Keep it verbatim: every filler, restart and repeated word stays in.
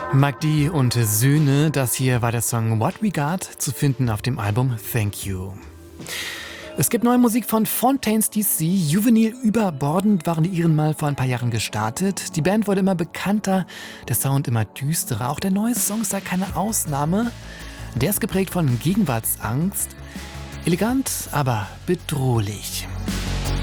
Magdi und Söhne, das hier war der Song What We Got, zu finden auf dem Album Thank You. Es gibt neue Musik von Fontaines D C. Juvenil überbordend waren die Iren mal vor ein paar Jahren gestartet. Die Band wurde immer bekannter, der Sound immer düsterer. Auch der neue Song ist da keine Ausnahme. Der ist geprägt von Gegenwartsangst. Elegant, aber bedrohlich.